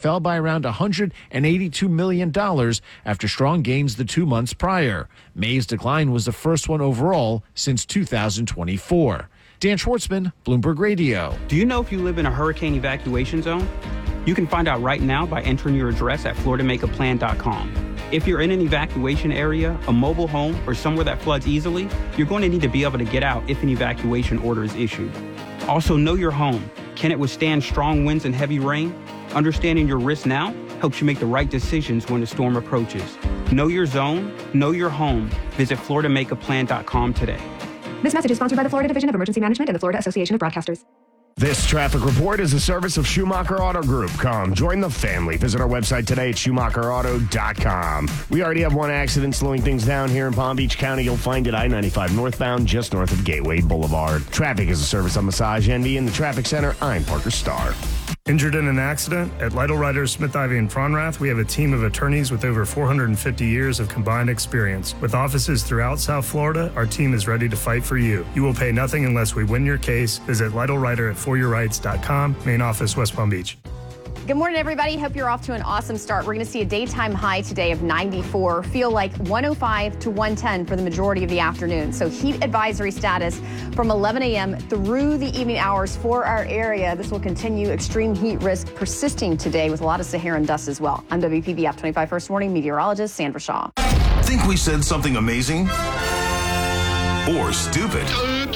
fell by around $182 million after strong gains the 2 months prior. May's decline was the first one overall since 2024. Dan Schwartzman, Bloomberg Radio. Do you know if you live in a hurricane evacuation zone? You can find out right now by entering your address at FloridaMakeAPlan.com. If you're in an evacuation area, a mobile home, or somewhere that floods easily, you're going to need to be able to get out if an evacuation order is issued. Also, know your home. Can it withstand strong winds and heavy rain? Understanding your risk now helps you make the right decisions when the storm approaches. Know your zone, know your home. Visit FloridaMakeAPlan.com today. This message is sponsored by the Florida Division of Emergency Management and the Florida Association of Broadcasters. This traffic report is a service of Schumacher Auto Group. Come, join the family. Visit our website today at SchumacherAuto.com. We already have one accident slowing things down here in Palm Beach County. You'll find it I-95 northbound, just north of Gateway Boulevard. Traffic is a service of Massage Envy in the Traffic Center. I'm Parker Starr. Injured in an accident? At Lytle Writers, Smith, Ivy, and Fronrath, we have a team of attorneys with over 450 years of combined experience. With offices throughout South Florida, our team is ready to fight for you. You will pay nothing unless we win your case. Visit Lytle Writer at foryourrights.com. Main office, West Palm Beach. Good morning, everybody. Hope you're off to an awesome start. We're going to see a daytime high today of 94. Feel like 105 to 110 for the majority of the afternoon. So heat advisory status from 11 a.m. through the evening hours for our area. This will continue. Extreme heat risk persisting today with a lot of Saharan dust as well. I'm WPB App 25 First Warning meteorologist Sandra Shaw. Think we said something amazing? Or stupid?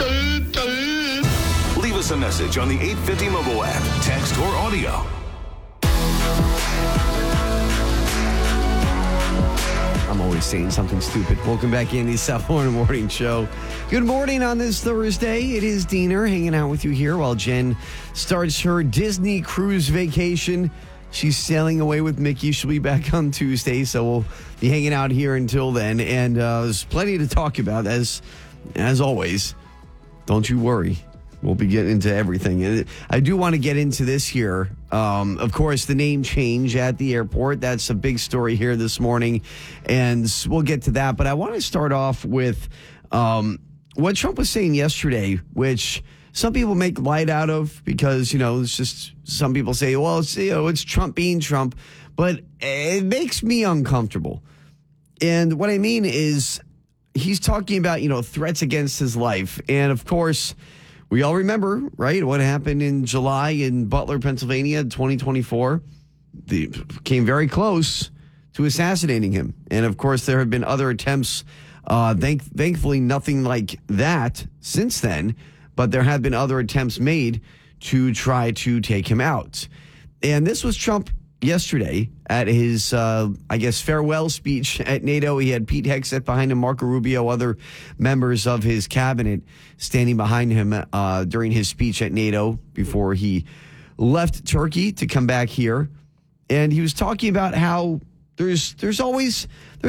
Leave us a message on the 850 mobile app, text or audio. I'm always saying something stupid. Welcome back in the South Florida Morning Show. Good morning on this Thursday. It is Diener hanging out with you here while Jen starts her Disney cruise vacation. She's sailing away with Mickey. She'll be back on Tuesday, so we'll be hanging out here until then. And there's plenty to talk about, as always. Don't you worry. We'll be getting into everything. And I do want to get into this here. Of course, the name change at the airport. That's a big story here this morning, and we'll get to that. But I want to start off with what Trump was saying yesterday, which some people make light out of because, it's just some people say, well, it's Trump being Trump. But it makes me uncomfortable. And what I mean is he's talking about, threats against his life. And, of course, we all remember, right, what happened in July in Butler, Pennsylvania, 2024. They came very close to assassinating him. And, of course, there have been other attempts, thankfully nothing like that since then, but there have been other attempts made to try to take him out. And this was Trump yesterday at his, farewell speech at NATO. He had Pete Hegseth behind him, Marco Rubio, other members of his cabinet standing behind him during his speech at NATO before he left Turkey to come back here. And he was talking about how there's always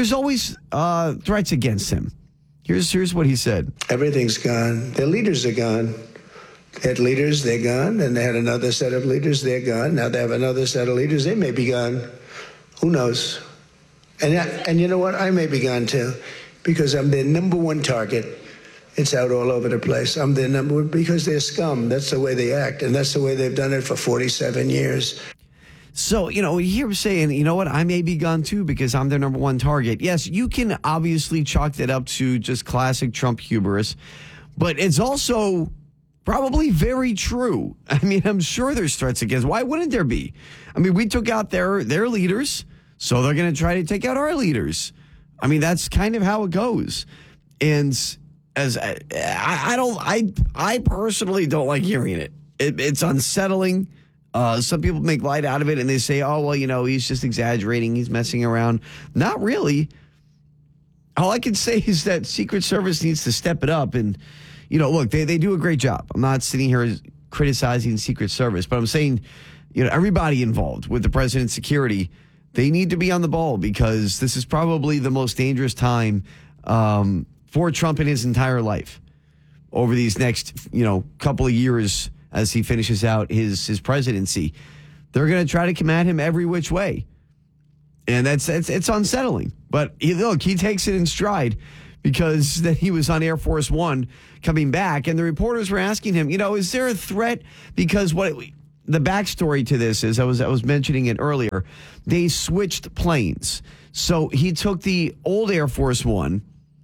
threats against him. Here's what he said. Everything's gone. Their leaders are gone. They had leaders, they're gone. Then they had another set of leaders, they're gone. Now they have another set of leaders, they may be gone. Who knows? And you know what? I may be gone too, because I'm their number one target. It's out all over the place. I'm their number one because they're scum. That's the way they act, and that's the way they've done it for 47 years. So, you hear him saying, you know what, I may be gone too because I'm their number one target. Yes, you can obviously chalk that up to just classic Trump hubris, but it's also probably very true. I mean, I'm sure there's threats against. Why wouldn't there be? I mean, we took out their leaders, so they're going to try to take out our leaders. I mean, that's kind of how it goes. And as I personally don't like hearing it. It's unsettling. Some people make light out of it and they say, oh, well, he's just exaggerating. He's messing around. Not really. All I can say is that Secret Service needs to step it up. And, look, they do a great job. I'm not sitting here criticizing Secret Service, but I'm saying, everybody involved with the president's security, they need to be on the ball because this is probably the most dangerous time for Trump in his entire life over these next, couple of years as he finishes out his presidency. They're going to try to come at him every which way. And it's unsettling. But he takes it in stride because then he was on Air Force One coming back. And the reporters were asking him, is there a threat? Because the backstory to this is I was mentioning it earlier. They switched planes. So he took the old Air Force One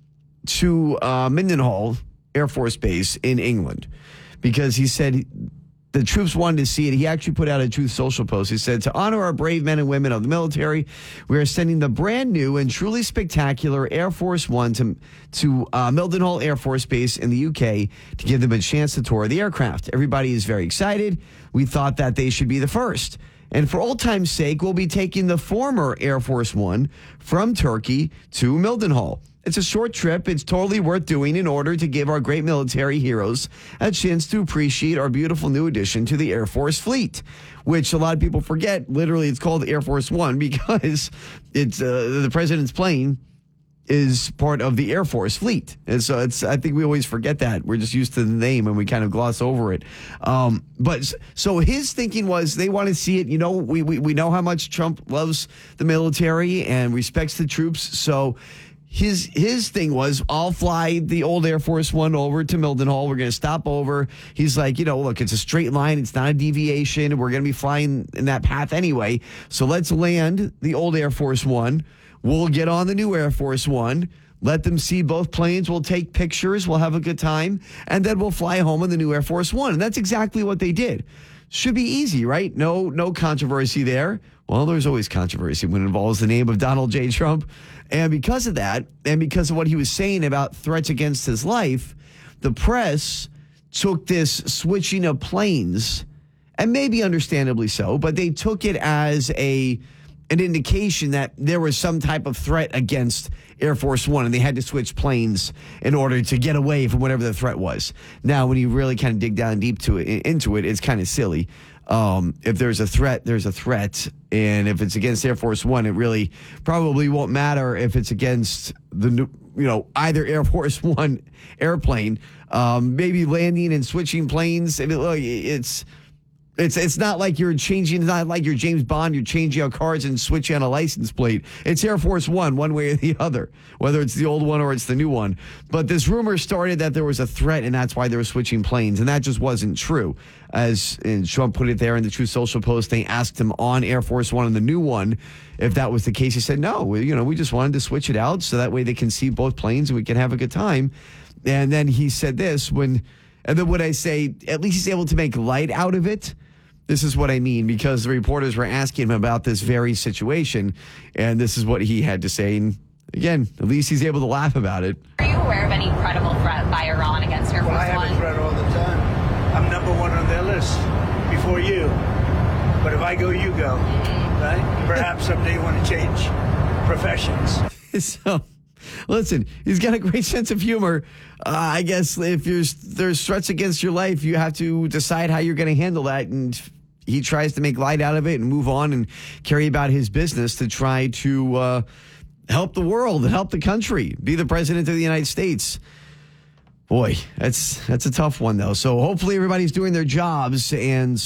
to Mendenhall Air Force Base in England because he said the troops wanted to see it. He actually put out a Truth Social post. He said, to honor our brave men and women of the military, we are sending the brand new and truly spectacular Air Force One to Mildenhall Air Force Base in the UK to give them a chance to tour the aircraft. Everybody is very excited. We thought that they should be the first. And for old time's sake, we'll be taking the former Air Force One from Turkey to Mildenhall. It's a short trip. It's totally worth doing in order to give our great military heroes a chance to appreciate our beautiful new addition to the Air Force fleet, which a lot of people forget. Literally, it's called Air Force One because it's the president's plane is part of the Air Force fleet. And so I think we always forget that. We're just used to the name and we kind of gloss over it. But so his thinking was they want to see it. You know, we know how much Trump loves the military and respects the troops. So his thing was, I'll fly the old Air Force One over to Mildenhall. We're going to stop over. He's like, look, it's a straight line. It's not a deviation. We're going to be flying in that path anyway. So let's land the old Air Force One. We'll get on the new Air Force One. Let them see both planes. We'll take pictures. We'll have a good time. And then we'll fly home in the new Air Force One. And that's exactly what they did. Should be easy, right? No controversy there. Well, there's always controversy when it involves the name of Donald J. Trump. And because of that, and because of what he was saying about threats against his life, the press took this switching of planes, and maybe understandably so, but they took it as an indication that there was some type of threat against Air Force One, and they had to switch planes in order to get away from whatever the threat was. Now, when you really kind of dig down deep into it, it's kind of silly. If there's a threat, there's a threat. And if it's against Air Force One, it really probably won't matter if it's against the either Air Force One airplane. Maybe landing and switching planes. It's not like you're changing. It's not like you're James Bond. You're changing out cards and switching on a license plate. It's Air Force one way or the other, whether it's the old one or it's the new one. But this rumor started that there was a threat, and that's why they were switching planes, and that just wasn't true. As Trump put it there in the Truth Social post, they asked him on Air Force One and the new one if that was the case. He said, "No, we just wanted to switch it out so that way they can see both planes and we can have a good time." And then he said this when I say at least he's able to make light out of it. This is what I mean, because the reporters were asking him about this very situation, and this is what he had to say. And again, at least he's able to laugh about it. Are you aware of any credible threat by Iran against Air Force One? I have a threat all the time. I'm number one on their list before you. But if I go, you go, right? Perhaps someday you want to change professions. So, listen, he's got a great sense of humor. I guess if there's threats against your life, you have to decide how you're going to handle that. And he tries to make light out of it and move on and carry about his business to try to help the world and help the country, be the president of the United States. Boy, that's a tough one, though. So hopefully everybody's doing their jobs, and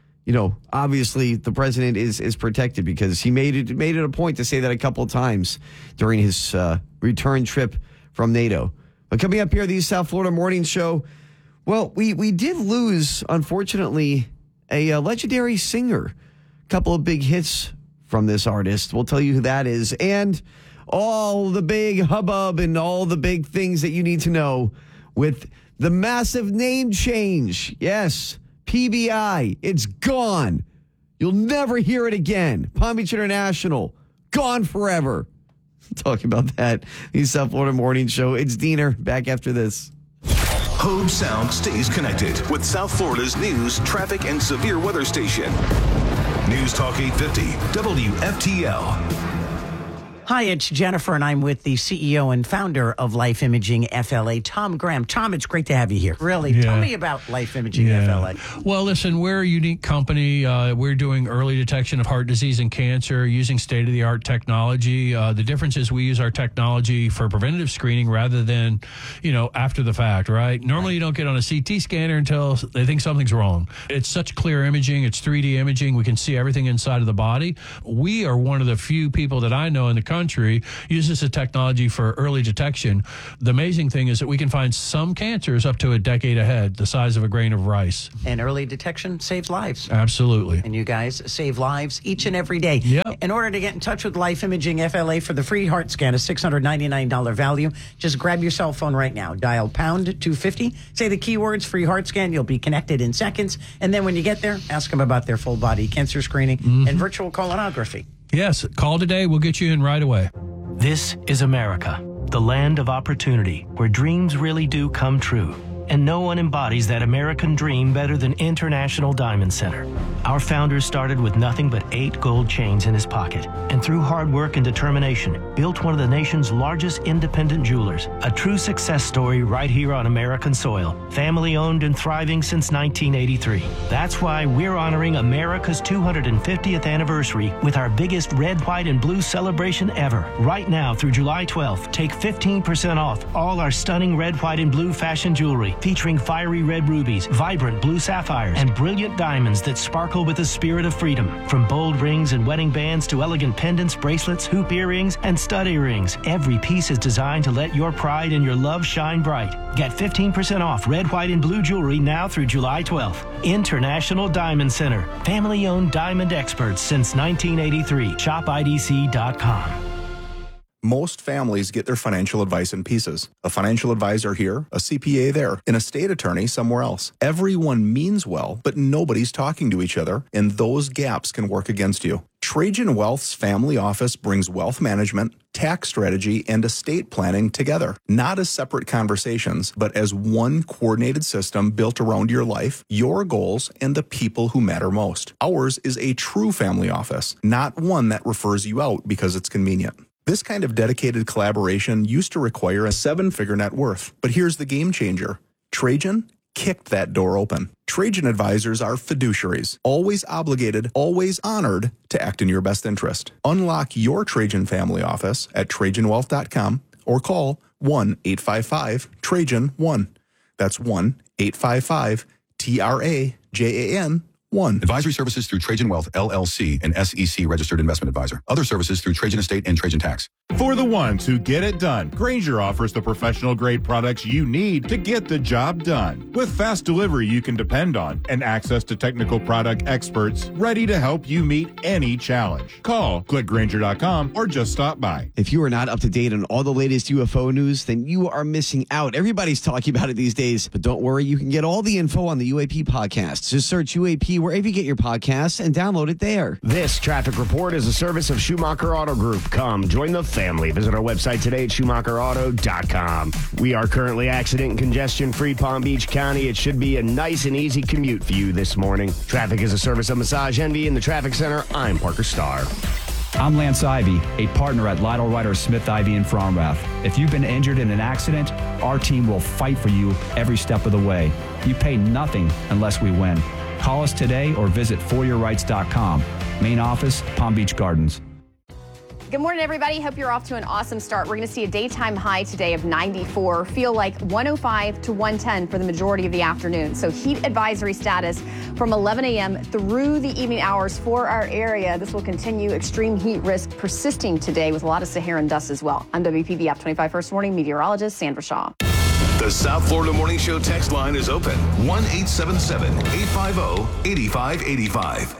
obviously the president is protected, because he made it a point to say that a couple of times during his return trip from NATO. But coming up here, the South Florida Morning Show, well, we did lose, unfortunately, a legendary singer. A couple of big hits from this artist. We'll tell you who that is, and all the big hubbub and all the big things that you need to know with the massive name change. Yes, PBI, it's gone. You'll never hear it again. Palm Beach International, gone forever. Talking about that, the South Florida Morning Show. It's Diener, back after this. Hobe Sound stays connected with South Florida's news, traffic, and severe weather station. News Talk 850, WFTL. Hi, it's Jennifer, and I'm with the CEO and founder of Life Imaging FLA, Tom Graham. Tom, it's great to have you here. Really, tell me about Life Imaging FLA. Well, listen, we're a unique company. We're doing early detection of heart disease and cancer using state-of-the-art technology. The difference is we use our technology for preventative screening rather than, after the fact, right? Normally, you don't get on a CT scanner until they think something's wrong. It's such clear imaging. It's 3D imaging. We can see everything inside of the body. We are one of the few people that I know in the country country uses the technology for early detection. The amazing thing is that we can find some cancers up to a decade ahead, the size of a grain of rice. And early detection saves lives. Absolutely. And you guys save lives each and every day. Yep. In order to get in touch with Life Imaging FLA for the free heart scan, a $699 value, just grab your cell phone right now. Dial pound 250. Say the keywords free heart scan. You'll be connected in seconds. And then when you get there, ask them about their full body cancer screening and virtual colonography. Yes, call today. We'll get you in right away. This is America, the land of opportunity, where dreams really do come true. And no one embodies that American dream better than International Diamond Center. Our founder started with nothing but 8 gold chains in his pocket, and through hard work and determination, built one of the nation's largest independent jewelers. A true success story right here on American soil. Family owned and thriving since 1983. That's why we're honoring America's 250th anniversary with our biggest red, white, and blue celebration ever. Right now through July 12th, take 15% off all our stunning red, white, and blue fashion jewelry, featuring fiery red rubies, vibrant blue sapphires, and brilliant diamonds that sparkle with the spirit of freedom. From bold rings and wedding bands to elegant pendants, bracelets, hoop earrings, and stud earrings, every piece is designed to let your pride and your love shine bright. Get 15% off red, white, and blue jewelry now through July 12th. International Diamond Center. Family-owned diamond experts since 1983. ShopIDC.com. Most families get their financial advice in pieces. A financial advisor here, a CPA there, an estate attorney somewhere else. Everyone means well, but nobody's talking to each other, and those gaps can work against you. Trajan Wealth's family office brings wealth management, tax strategy, and estate planning together, not as separate conversations, but as one coordinated system built around your life, your goals, and the people who matter most. Ours is a true family office, not one that refers you out because it's convenient. This kind of dedicated collaboration used to require a 7-figure net worth, but here's the game changer. Trajan kicked that door open. Trajan advisors are fiduciaries, always obligated, always honored to act in your best interest. Unlock your Trajan family office at TrajanWealth.com or call 1-855-TRAJAN-1. That's 1-855-TRAJAN-1. Advisory services through Trajan Wealth, LLC, an SEC registered investment advisor. Other services through Trajan Estate and Trajan Tax. For the ones who get it done, Grainger offers the professional-grade products you need to get the job done. With fast delivery you can depend on and access to technical product experts ready to help you meet any challenge. Call, click Grainger.com, or just stop by. If you are not up to date on all the latest UFO news, then you are missing out. Everybody's talking about it these days, but don't worry, you can get all the info on the UAP podcast. Just search UAP wherever you get your podcasts and download it there. This traffic report is a service of Schumacher Auto Group. Come, join the family. Visit our website today at SchumacherAuto.com. We are currently accident and congestion-free Palm Beach County. It should be a nice and easy commute for you this morning. Traffic is a service of Massage Envy in the Traffic Center. I'm Parker Starr. I'm Lance Ivy, a partner at Lytle Ryder Smith Ivy in Fromrath. If you've been injured in an accident, our team will fight for you every step of the way. You pay nothing unless we win. Call us today or visit foryourrights.com. Main office, Palm Beach Gardens. Good morning, everybody. Hope you're off to an awesome start. We're going to see a daytime high today of 94. Feel like 105 to 110 for the majority of the afternoon. So heat advisory status from 11 a.m. through the evening hours for our area. This will continue. Extreme heat risk persisting today with a lot of Saharan dust as well. I'm WPB App 25 First Warning meteorologist Sandra Shaw. The South Florida Morning Show text line is open. 1-877-850-8585.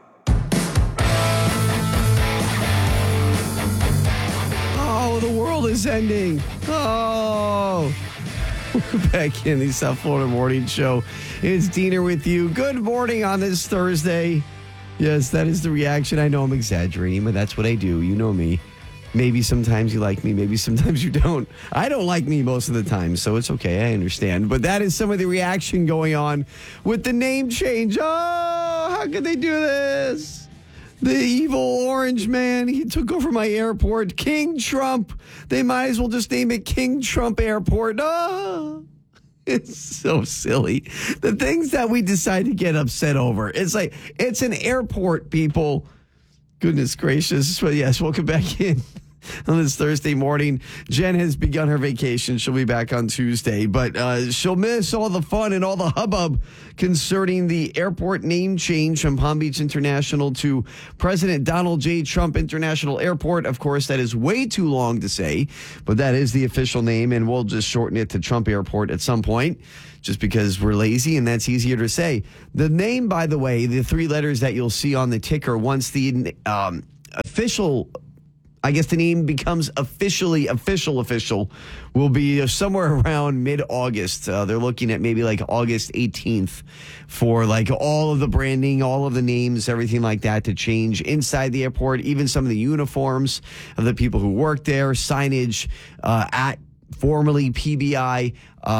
Oh, the world is ending. Oh. We're back in the South Florida Morning Show. It's Diener with you. Good morning on this Thursday. Yes, that is the reaction. I know I'm exaggerating, but that's what I do. You know me. Maybe sometimes you like me, maybe sometimes you don't. I don't like me most of the time, so it's okay. I understand. But that is some of the reaction going on with the name change. Oh, how could they do this? The evil orange man, he took over my airport. King Trump. They might as well just name it King Trump Airport. Oh, it's so silly. The things that we decide to get upset over. It's like, it's an airport, people. Goodness gracious. Well, yes, welcome back in. on this Thursday morning. Jen has begun her vacation. She'll be back on Tuesday, but she'll miss all the fun and all the hubbub concerning the airport name change from Palm Beach International to President Donald J. Trump International Airport. Of course, that is way too long to say, but that is the official name, and we'll just shorten it to Trump Airport at some point, just because we're lazy and that's easier to say. The name, by the way, the three letters that you'll see on the ticker once the official, I guess the name becomes officially official, will be somewhere around mid-August. They're looking at maybe like August 18th for like all of the branding, all of the names, everything like that to change inside the airport, even some of the uniforms of the people who work there, signage at formerly PBI,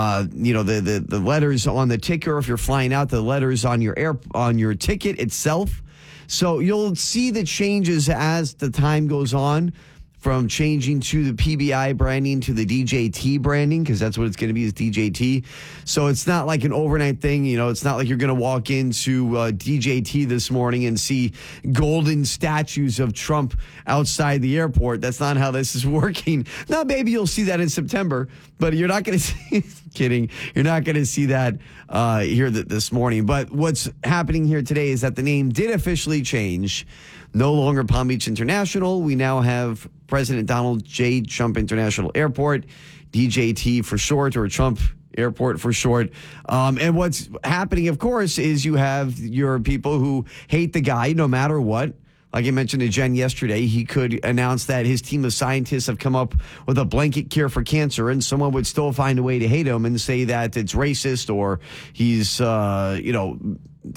the letters on the ticker. If you're flying out, the letters on your ticket itself. So you'll see the changes as the time goes on, from changing to the PBI branding to the DJT branding, because that's what it's going to be, is DJT. So it's not like an overnight thing. It's not like you're going to walk into DJT this morning and see golden statues of Trump outside the airport. That's not how this is working. Now, maybe you'll see that in September, but you're not going to see, kidding, you're not going to see that here this morning. But what's happening here today is that the name did officially change. No longer Palm Beach International. We now have President Donald J. Trump International Airport, DJT for short, or Trump Airport for short. And what's happening, of course, is you have your people who hate the guy no matter what. Like I mentioned to Jen yesterday, he could announce that his team of scientists have come up with a blanket cure for cancer, and someone would still find a way to hate him and say that it's racist, or he's, going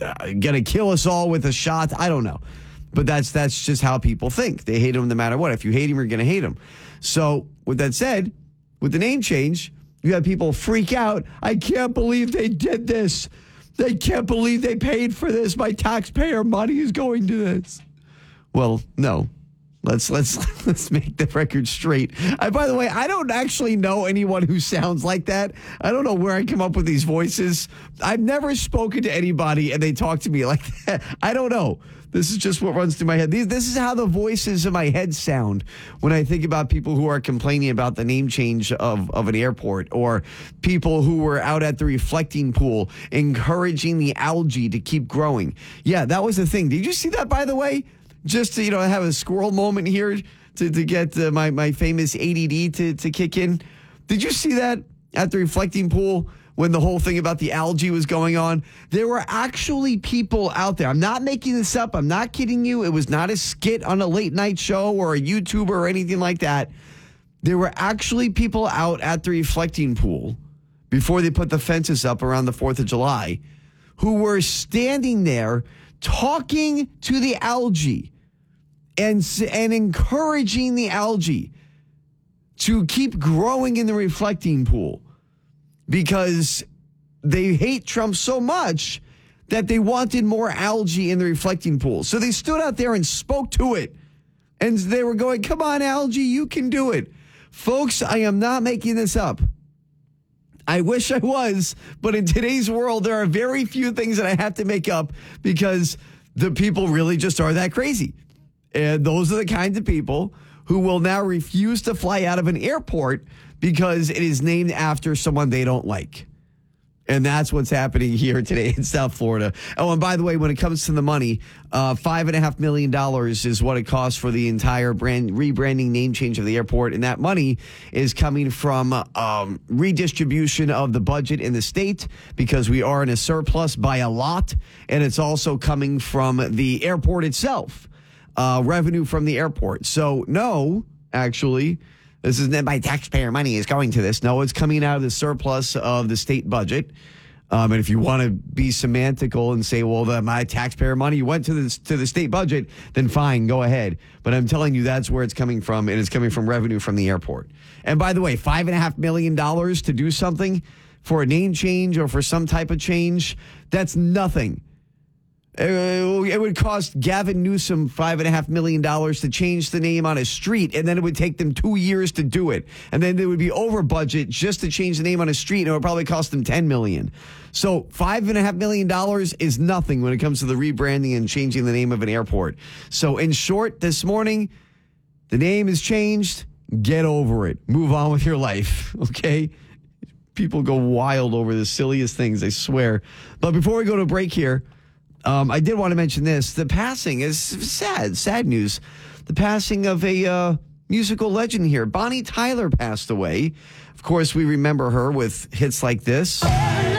to kill us all with a shot. I don't know. But that's just how people think. They hate him no matter what. If you hate him, you're going to hate him. So with that said, with the name change, you have people freak out. I can't believe they did this. They can't believe they paid for this. My taxpayer money is going to this. Well, no. Let's make the record straight. By the way, I don't actually know anyone who sounds like that. I don't know where I come up with these voices. I've never spoken to anybody and they talk to me like that. I don't know. This is just what runs through my head. This is how the voices in my head sound when I think about people who are complaining about the name change of an airport, or people who were out at the reflecting pool encouraging the algae to keep growing. Yeah, that was the thing. Did you see that, by the way? Just to, have a squirrel moment here to get my famous ADD to kick in. Did you see that at the reflecting pool when the whole thing about the algae was going on? There were actually people out there. I'm not making this up. I'm not kidding you. It was not a skit on a late night show or a YouTuber or anything like that. There were actually people out at the reflecting pool before they put the fences up around the 4th of July who were standing there talking to the algae and encouraging the algae to keep growing in the reflecting pool, because they hate Trump so much that they wanted more algae in the reflecting pool. So they stood out there and spoke to it. And they were going, come on, algae, you can do it. Folks, I am not making this up. I wish I was, but in today's world, there are very few things that I have to make up, because the people really just are that crazy. And those are the kinds of people who will now refuse to fly out of an airport because it is named after someone they don't like. And that's what's happening here today in South Florida. Oh, and by the way, when it comes to the money, $5.5 million is what it costs for the entire rebranding, name change of the airport. And that money is coming from redistribution of the budget in the state, because we are in a surplus by a lot. And it's also coming from the airport itself, revenue from the airport. So no, actually, this isn't my taxpayer money is going to this. No, it's coming out of the surplus of the state budget. And if you want to be semantical and say, well, my taxpayer money went to the state budget, then fine, go ahead. But I'm telling you, that's where it's coming from, and it's coming from revenue from the airport. And by the way, $5.5 million to do something for a name change or for some type of change, that's nothing. It would cost Gavin Newsom $5.5 million to change the name on a street, and then it would take them 2 years to do it. And then they would be over budget just to change the name on a street, and it would probably cost them $10 million. So $5.5 million is nothing when it comes to the rebranding and changing the name of an airport. So in short, this morning, The name is changed. Get over it. Move on with your life, okay? People go wild over the silliest things, I swear. But before we go to a break here, I did want to mention this. The passing is sad news. The passing of a musical legend here. Bonnie Tyler passed away. Of course, we remember her with hits like this. Oh.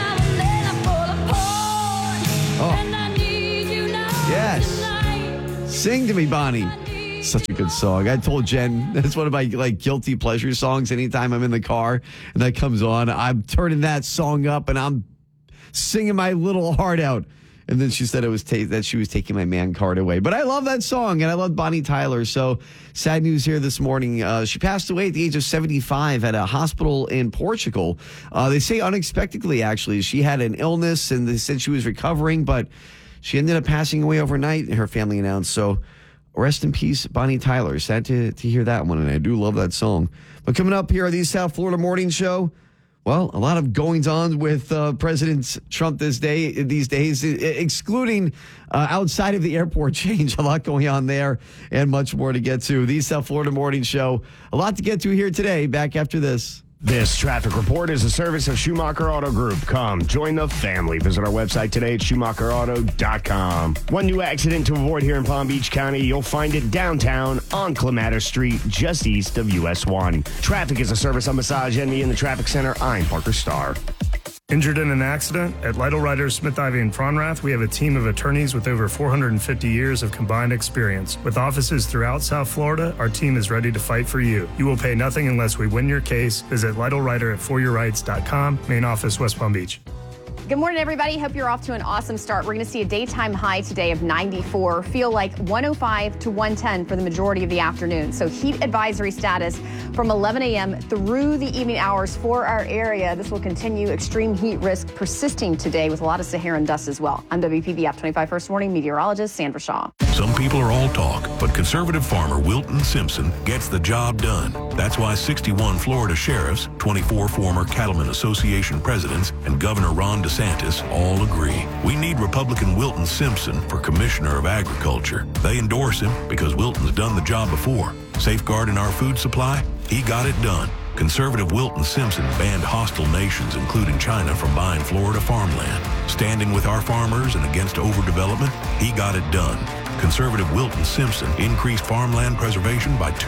Yes. Sing to me, Bonnie. Such a good song. I told Jen that's one of my guilty pleasure songs. Anytime I'm in the car and that comes on, I'm turning that song up and I'm singing my little heart out. And then she said it was that she was taking my man card away. But I love that song and I love Bonnie Tyler. So sad news here this morning. She passed away at the age of 75 at a hospital in Portugal. They say unexpectedly, actually. She had an illness and they said she was recovering, but she ended up passing away overnight, her family announced. So rest in peace, Bonnie Tyler. Sad to hear that one, and I do love that song. But coming up here on the South Florida Morning Show, well, a lot of goings-on with President Trump these days, excluding outside of the airport change. A lot going on there and much more to get to. The South Florida Morning Show. A lot to get to here today. Back after this. This traffic report is a service of Schumacher Auto Group. Come, join the family. Visit our website today at SchumacherAuto.com. One new accident to avoid here in Palm Beach County. You'll find it downtown on Clematis Street, just east of US 1. Traffic is a service of Massage Envy in the Traffic Center. I'm Parker Starr. Injured in an accident? At Lytle Writers, Smith, Ivy, and Fronrath, we have a team of attorneys with over 450 years of combined experience. With offices throughout South Florida, our team is ready to fight for you. You will pay nothing unless we win your case. Visit Lytle Writer at foryourrights.com. Main office, West Palm Beach. Good morning, everybody. Hope you're off to an awesome start. We're going to see a daytime high today of 94. Feel like 105 to 110 for the majority of the afternoon. So heat advisory status from 11 a.m. through the evening hours for our area. This will continue. Extreme heat risk persisting today with a lot of Saharan dust as well. I'm WPB App 25 First Morning meteorologist Sandra Shaw. Some people are all talk, but conservative farmer Wilton Simpson gets the job done. That's why 61 Florida sheriffs, 24 former Cattlemen Association presidents, and Governor Ron DeSantis all agree. We need Republican Wilton Simpson for Commissioner of Agriculture. They endorse him because Wilton's done the job before. Safeguarding our food supply? He got it done. Conservative Wilton Simpson banned hostile nations, including China, from buying Florida farmland. Standing with our farmers and against overdevelopment? He got it done. Conservative Wilton Simpson increased farmland preservation by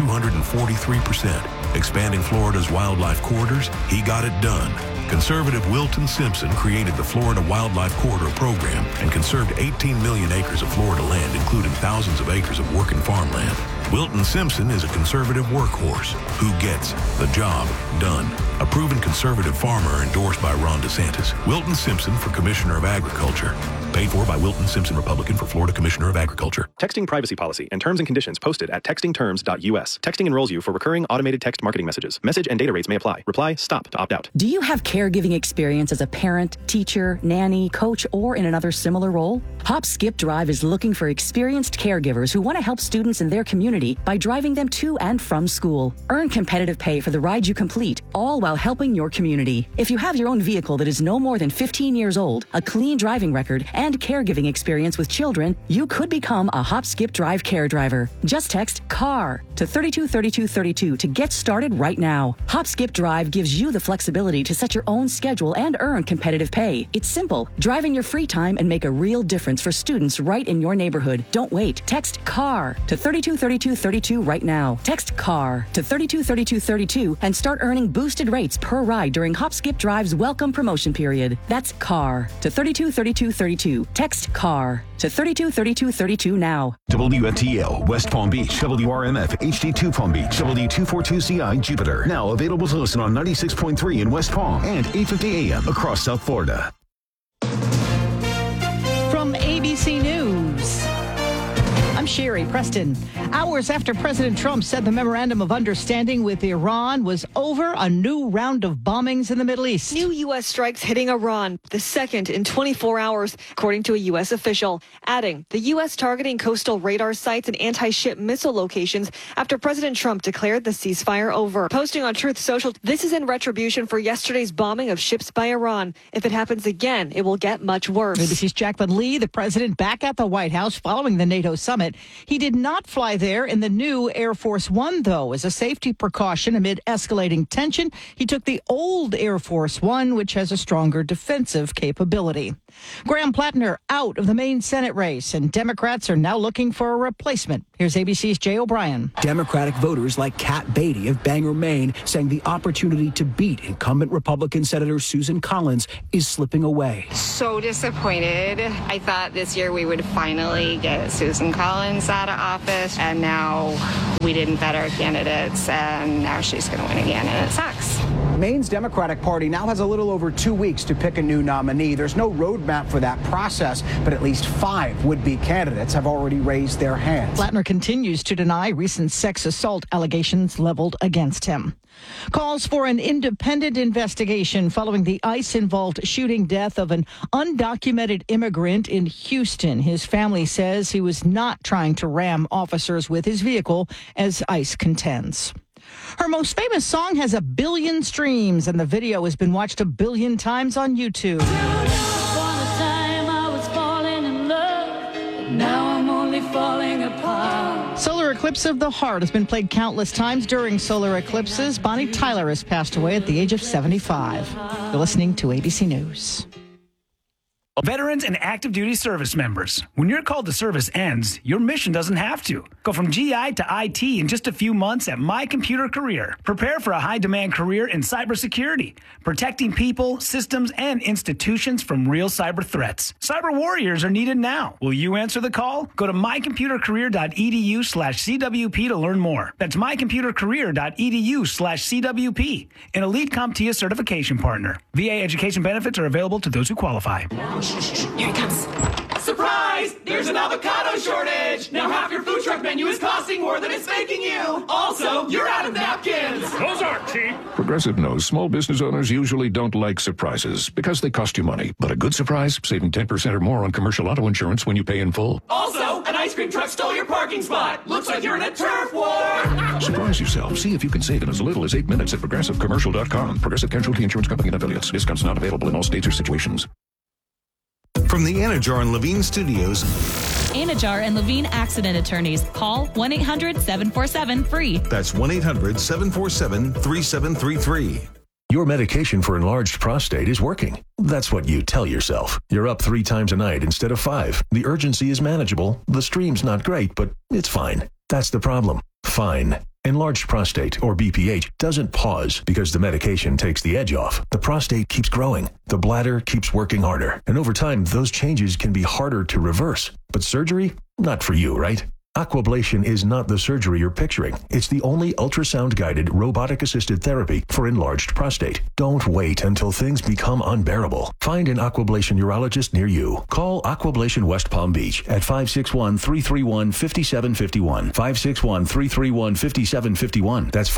243%. Expanding Florida's wildlife corridors? He got it done. Conservative Wilton Simpson created the Florida Wildlife Corridor Program and conserved 18 million acres of Florida land, including thousands of acres of working farmland. Wilton Simpson is a conservative workhorse who gets the job done. A proven conservative farmer endorsed by Ron DeSantis. Wilton Simpson for Commissioner of Agriculture. Paid for by Wilton Simpson, Republican, for Florida Commissioner of Agriculture. Texting privacy policy and terms and conditions posted at textingterms.us. Texting enrolls you for recurring automated text marketing messages. Message and data rates may apply. Reply STOP to opt out. Do you have caregiving experience as a parent, teacher, nanny, coach, or in another similar role? Hop Skip Drive is looking for experienced caregivers who want to help students in their community by driving them to and from school. Earn competitive pay for the ride you complete, all while helping your community. If you have your own vehicle that is no more than 15 years old, a clean driving record, and caregiving experience with children, you could become a Hop Skip Drive care driver. Just text CAR to 323232 to get started right now. Hop Skip Drive gives you the flexibility to set your own schedule and earn competitive pay. It's simple. Drive in your free time and make a real difference for students right in your neighborhood. Don't wait. Text CAR to 323232 right now. Text CAR to 323232 and start earning boosted rates per ride during Hop Skip Drive's welcome promotion period. That's CAR to 323232. Text CAR to 323232 now. WFTL West Palm Beach, WRMF HD2 Palm Beach, W242CI Jupiter. Now available to listen on 96.3 in West Palm and 850 AM across South Florida. From ABC News, I'm Sherry Preston. Hours after President Trump said the memorandum of understanding with Iran was over, a new round of bombings in the Middle East. New U.S. strikes hitting Iran, the second in 24 hours, according to a U.S. official, adding the U.S. targeting coastal radar sites and anti-ship missile locations after President Trump declared the ceasefire over. Posting on Truth Social, this is in retribution for yesterday's bombing of ships by Iran. If it happens again, it will get much worse. ABC's Jacqueline Lee, the president back at the White House following the NATO summit. He did not fly there in the new Air Force One, though. As a safety precaution amid escalating tension, he took the old Air Force One, which has a stronger defensive capability. Graham Plattner out of the Maine Senate race, and Democrats are now looking for a replacement. Here's ABC's Jay O'Brien. Democratic voters like Kat Beatty of Bangor, Maine, saying the opportunity to beat incumbent Republican Senator Susan Collins is slipping away. So disappointed. I thought this year we would finally get Susan Collins out of office, and now we didn't vet our candidates, and now she's going to win again, and it sucks. Maine's Democratic Party now has a little over 2 weeks to pick a new nominee. There's no roadmap for that process, but at least 5 would-be candidates have already raised their hands. Plattner continues to deny recent sex assault allegations leveled against him. Calls for an independent investigation following the ICE-involved shooting death of an undocumented immigrant in Houston. His family says he was not trying to ram officers with his vehicle, as ICE contends. Her most famous song has 1 billion streams, and the video has been watched 1 billion times on YouTube. Solar Eclipse of the Heart has been played countless times during solar eclipses. Bonnie Tyler has passed away at the age of 75. You're listening to ABC News. Veterans and active duty service members. When your call to service ends, your mission doesn't have to. Go from GI to IT in just a few months at My Computer Career. Prepare for a high-demand career in cybersecurity, protecting people, systems, and institutions from real cyber threats. Cyber warriors are needed now. Will you answer the call? Go to mycomputercareer.edu/CWP to learn more. That's mycomputercareer.edu/CWP, an elite CompTIA certification partner. VA education benefits are available to those who qualify. Here it comes. Surprise! There's an avocado shortage! Now half your food truck menu is costing more than it's making you! Also, you're out of napkins! Those aren't cheap! Progressive knows small business owners usually don't like surprises because they cost you money. But a good surprise, saving 10% or more on commercial auto insurance when you pay in full. Also, an ice cream truck stole your parking spot! Looks like you're in a turf war! Surprise yourself. See if you can save in as little as 8 minutes at ProgressiveCommercial.com. Progressive Casualty Insurance Company and affiliates. Discounts not available in all states or situations. From the Anajar and Levine Studios. Anajar and Levine Accident Attorneys. Call 1-800-747-FREE. That's 1-800-747-3733. Your medication for enlarged prostate is working. That's what you tell yourself. You're up 3 times a night instead of 5. The urgency is manageable. The stream's not great, but it's fine. That's the problem. Fine. Enlarged prostate, or BPH, doesn't pause because the medication takes the edge off. The prostate keeps growing. The bladder keeps working harder. And over time, those changes can be harder to reverse. But surgery? Not for you, right? Aquablation is not the surgery you're picturing. It's the only ultrasound-guided, robotic-assisted therapy for enlarged prostate. Don't wait until things become unbearable. Find an Aquablation urologist near you. Call Aquablation West Palm Beach at 561-331-5751. 561-331-5751. That's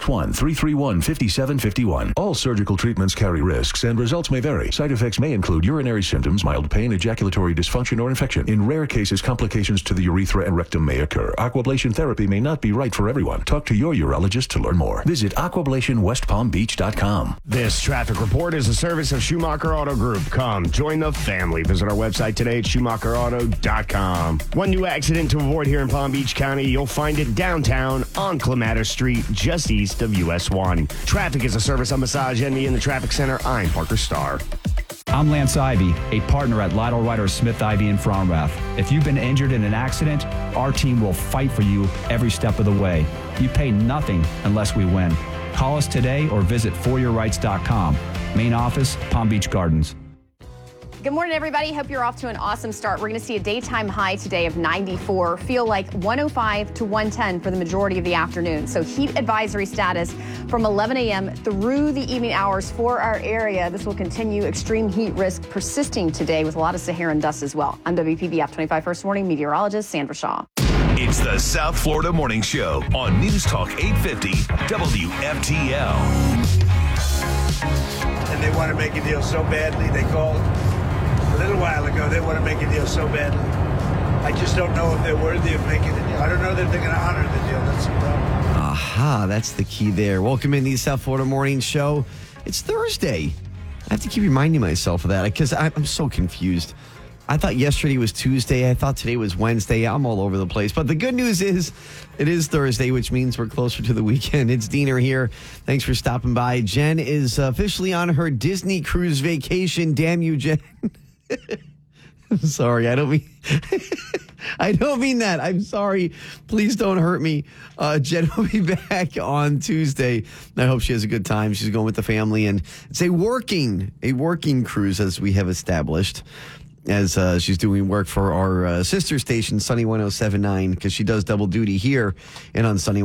561-331-5751. All surgical treatments carry risks, and results may vary. Side effects may include urinary symptoms, mild pain, ejaculatory dysfunction, or infection. In rare cases, complications to the urethra and rectum may occur. Aquablation therapy may not be right for everyone. Talk to your urologist to learn more. Visit aquablationwestpalmbeach.com. This traffic report is a service of Schumacher Auto Group. Come, join the family. Visit our website today at schumacherauto.com. One new accident to avoid here in Palm Beach County. You'll find it downtown on Clematis Street, just east of US 1. Traffic is a service of Massage Envy in the Traffic Center. I'm Parker Starr. I'm Lance Ivy, a partner at Lytle Ryder Smith Ivy in Fromrath. If you've been injured in an accident, our team will fight for you every step of the way. You pay nothing unless we win. Call us today or visit foryourrights.com. Main office, Palm Beach Gardens. Good morning, everybody. Hope you're off to an awesome start. We're going to see a daytime high today of 94. Feel like 105 to 110 for the majority of the afternoon. So heat advisory status from 11 a.m. through the evening hours for our area. This will continue. Extreme heat risk persisting today with a lot of Saharan dust as well. I'm WPBF 25 First Warning meteorologist Sandra Shaw. It's the South Florida Morning Show on News Talk 850 WFTL. And they want to make a deal so badly. They called a little while ago. They want to make a deal so badly. I just don't know if they're worthy of making a deal. I don't know that they're going to honor the deal. That's the problem. Aha, that's the key there. Welcome in the South Florida Morning Show. It's Thursday. I have to keep reminding myself of that because I'm so confused. I thought yesterday was Tuesday. I thought today was Wednesday. I'm all over the place. But the good news is it is Thursday, which means we're closer to the weekend. It's Diener here. Thanks for stopping by. Jen is officially on her Disney cruise vacation. Damn you, Jen. I'm sorry. I don't mean that. I'm sorry. Please don't hurt me. Jen will be back on Tuesday. I hope she has a good time. She's going with the family, and it's a working cruise, as we have established, as she's doing work for our sister station, Sunny 107.9, because she does double duty here and on Sunny